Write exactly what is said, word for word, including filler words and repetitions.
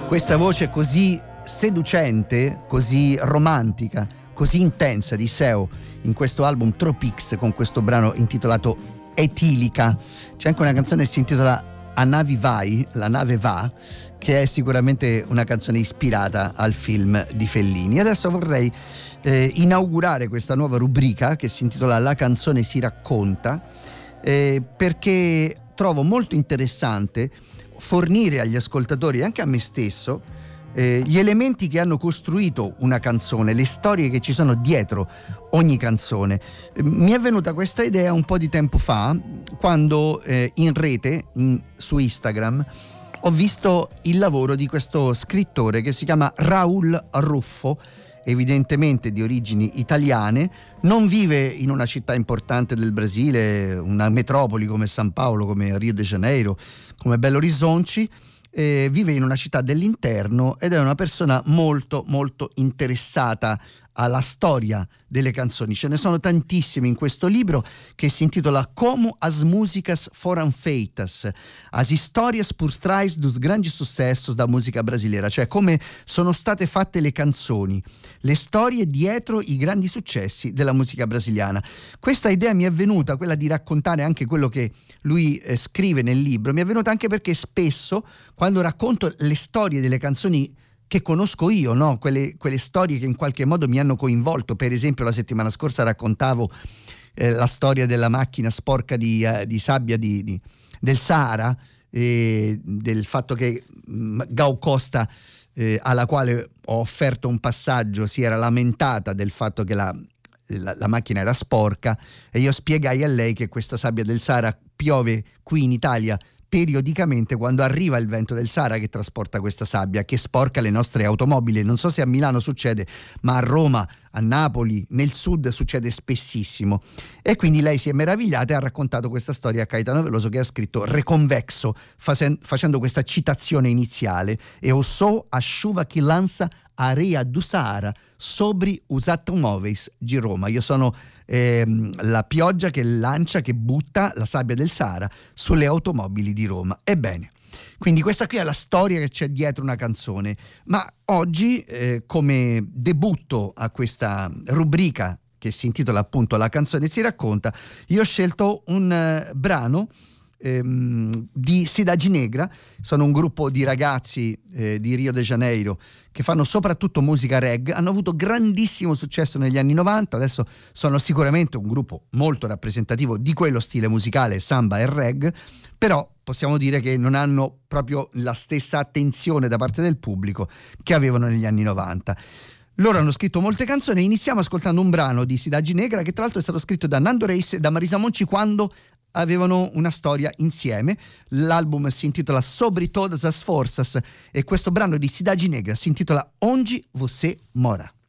Questa voce così seducente, così romantica, così intensa di Seo in questo album Tropics, con questo brano intitolato Etilica. C'è anche una canzone che si intitola A Navi Vai, la nave va, che è sicuramente una canzone ispirata al film di Fellini. Adesso vorrei eh, inaugurare questa nuova rubrica che si intitola La canzone si racconta, eh, perché trovo molto interessante fornire agli ascoltatori e anche a me stesso eh, gli elementi che hanno costruito una canzone, le storie che ci sono dietro ogni canzone. Mi è venuta questa idea un po' di tempo fa, quando eh, in rete, in, su Instagram, ho visto il lavoro di questo scrittore che si chiama Raul Ruffo, evidentemente di origini italiane, non vive in una città importante del Brasile, una metropoli come San Paolo, come Rio de Janeiro, come Belo Horizonte, eh, vive in una città dell'interno ed è una persona molto molto interessata alla storia delle canzoni. Ce ne sono tantissime in questo libro che si intitola Como as músicas foram feitas, as histórias por trás dos grandes sucessos da musica brasileira, cioè come sono state fatte le canzoni, le storie dietro i grandi successi della musica brasiliana. Questa idea mi è venuta, quella di raccontare anche quello che lui eh, scrive nel libro, mi è venuta anche perché spesso quando racconto le storie delle canzoni che conosco io, no? Quelle, quelle storie che in qualche modo mi hanno coinvolto. Per esempio la settimana scorsa raccontavo eh, la storia della macchina sporca di, uh, di sabbia di, di, del Sahara, eh, del fatto che mh, Gal Costa, eh, alla quale ho offerto un passaggio, si era lamentata del fatto che la, la, la macchina era sporca, e io spiegai a lei che questa sabbia del Sahara piove qui in Italia periodicamente quando arriva il vento del Sahara che trasporta questa sabbia che sporca le nostre automobili. Non so se a Milano succede, ma a Roma, a Napoli, nel sud succede spessissimo. E quindi lei si è meravigliata e ha raccontato questa storia a Caetano Veloso, che ha scritto Reconvexo, facendo questa citazione iniziale: Eu sou a chuva que lança areia do Sahara sobre os automóveis di Roma. Io sono ehm, la pioggia che lancia, che butta la sabbia del Sahara sulle automobili di Roma. Ebbene, quindi questa qui è la storia che c'è dietro una canzone. Ma oggi, eh, come debutto a questa rubrica che si intitola appunto La canzone si racconta, io ho scelto un uh, brano di Cidade Negra. Sono un gruppo di ragazzi eh, di Rio de Janeiro che fanno soprattutto musica reggae, hanno avuto grandissimo successo negli anni novanta, adesso sono sicuramente un gruppo molto rappresentativo di quello stile musicale, samba e reggae, però possiamo dire che non hanno proprio la stessa attenzione da parte del pubblico che avevano negli anni novanta. Loro hanno scritto molte canzoni. Iniziamo ascoltando un brano di Cidade Negra che tra l'altro è stato scritto da Nando Reis e da Marisa Monti quando avevano una storia insieme. L'album si intitola Sobre Todas as Forças e questo brano di Cidade Negra si intitola Onde Você Mora.